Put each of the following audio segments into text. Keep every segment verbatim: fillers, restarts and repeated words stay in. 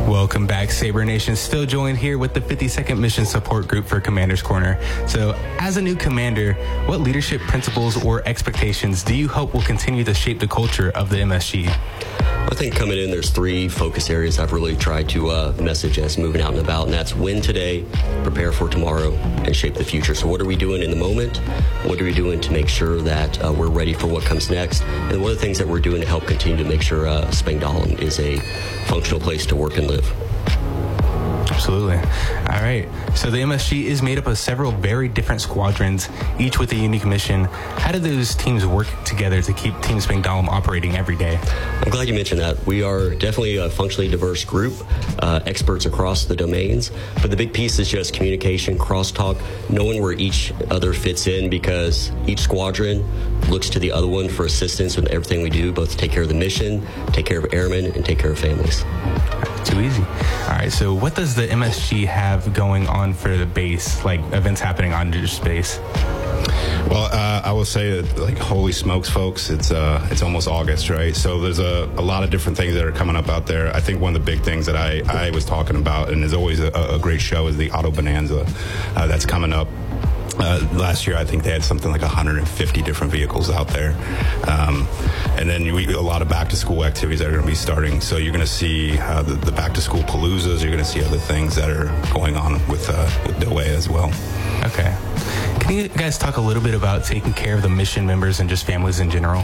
Welcome back, Sabre Nation. Still joined here with the fifty-second Mission Support Group for Commander's Corner. So, as a new commander, what leadership principles or expectations do you hope will continue to shape the culture of the M S G? I think coming in, there's three focus areas I've really tried to uh, message as moving out and about, and that's win today, prepare for tomorrow, and shape the future. So what are we doing in the moment? What are we doing to make sure that uh, we're ready for what comes next? And what are the things that we're doing to help continue to make sure uh, Spangdahlem is a functional place to work and live? Absolutely. All right. So the M S G is made up of several very different squadrons, each with a unique mission. How do those teams work together to keep Team Spangdahlem operating every day? I'm glad you mentioned that. We are definitely a functionally diverse group, uh, experts across the domains, but the big piece is just communication, crosstalk, knowing where each other fits in, because each squadron looks to the other one for assistance with everything we do, both to take care of the mission, take care of airmen, and take care of families. Too easy. All right, so what does the M S G have going on for the base, like events happening on your space? Well, uh, I will say that, like, holy smokes, folks, it's uh, it's almost August, right? So there's a, a lot of different things that are coming up out there. I think one of the big things that I, I was talking about, and is always a, a great show, is the Auto Bonanza uh, that's coming up. Uh, last year, I think they had something like one hundred fifty different vehicles out there. Um, and then we, a lot of back-to-school activities that are going to be starting. So you're going to see uh, the, the back-to-school paloozas. You're going to see other things that are going on with, uh, with D O A as well. Okay. Can you guys talk a little bit about taking care of the mission members and just families in general?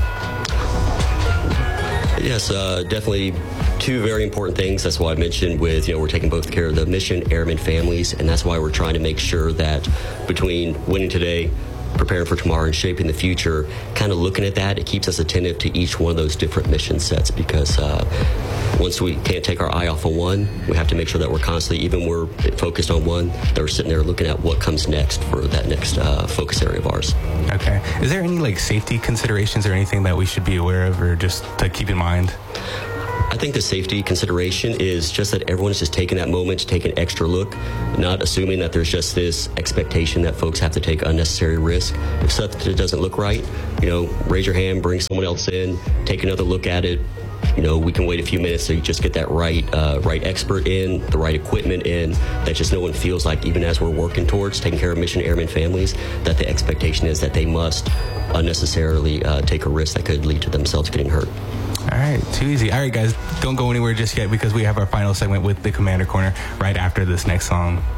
Yes, uh, definitely two very important things. That's why I mentioned with, you know, we're taking both care of the mission, airmen, families, and that's why we're trying to make sure that between winning today, preparing for tomorrow, and shaping the future, kind of looking at that, it keeps us attentive to each one of those different mission sets, because uh, once we can't take our eye off of one, we have to make sure that we're constantly, even when we're focused on one, that we're sitting there looking at what comes next for that next uh, focus area of ours. Okay. Is there any like safety considerations or anything that we should be aware of or just to keep in mind? I think the safety consideration is just that everyone's just taking that moment to take an extra look, not assuming that there's just this expectation that folks have to take unnecessary risk. If something doesn't look right, you know, raise your hand, bring someone else in, take another look at it. You know, we can wait a few minutes so you just get that right uh, right expert in, the right equipment in, that just no one feels like, even as we're working towards taking care of mission airmen families, that the expectation is that they must unnecessarily uh, take a risk that could lead to themselves getting hurt. All right, too easy. All right, guys, don't go anywhere just yet, because we have our final segment with the Commander Corner right after this next song.